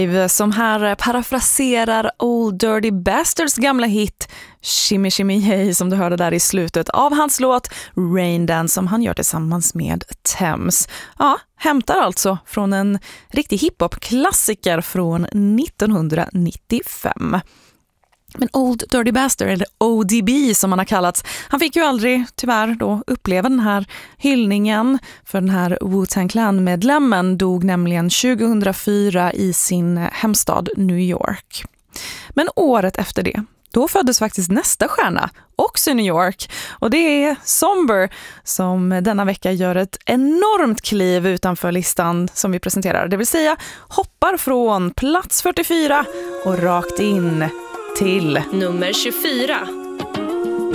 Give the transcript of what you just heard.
som här parafraserar Old Dirty Bastards gamla hit Shimmy Shimmy Hey som du hörde där i slutet av hans låt Rain Dance som han gör tillsammans med Thames. Ja, hämtar alltså från en riktig hiphop-klassiker från 1995. Men Old Dirty Bastard, eller ODB som han har kallats, han fick ju aldrig tyvärr då uppleva den här hyllningen, för den här Wu-Tang Clan-medlemmen dog nämligen 2004 i sin hemstad New York. Men året efter det, då föddes faktiskt nästa stjärna, också i New York. Och det är Somber som denna vecka gör ett enormt kliv utanför listan som vi presenterar. Det vill säga hoppar från plats 44 och rakt in till nummer 24.